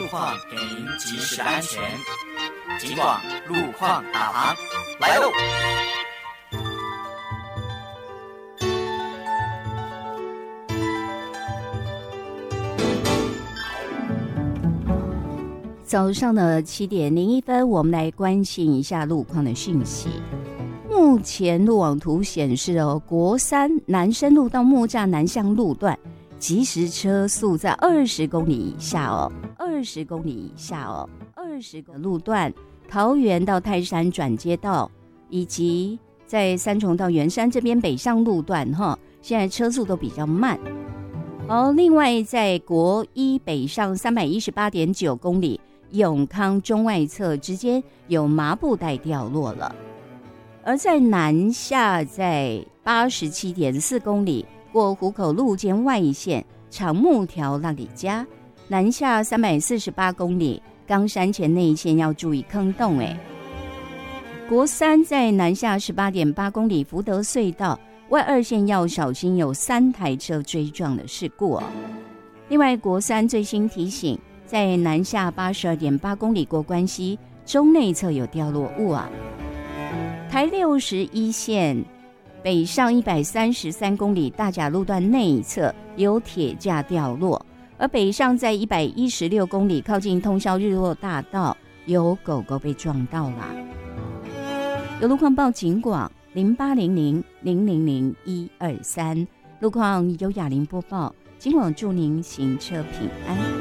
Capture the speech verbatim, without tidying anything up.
况给您及时的安全。警广路况导航来喽！ 早上的七点零一分，我们来关心一下路况的讯息。目前路网图显示哦，国三南深路到木栅南向路段，即时车速在二十公里以下哦，二十公里以下哦，二十个路段，桃园到泰山转接道，以及在三重到圆山这边北上路段哈，现在车速都比较慢。好，另外在国一北上三百一十八点九公里。永康中外侧之间有麻布袋掉落了，而在南下在八十七点四公里过湖口路肩外线长木条浪里家，南下三百四十八公里冈山前内线要注意坑洞。哎，国三在南下十八点八公里福德隧道外二线要小心有三台车追撞的事故哦。另外国三最新提醒，在南下八十二点八公里过关西中内侧有掉落物啊。台六十一线北上一百三十三公里大甲路段内侧有铁架掉落，而北上在一百一十六公里靠近通霄日落大道有狗狗被撞到了。有路况报警广零八零零零零零一二三，路况由雅玲播报，警广祝您行车平安。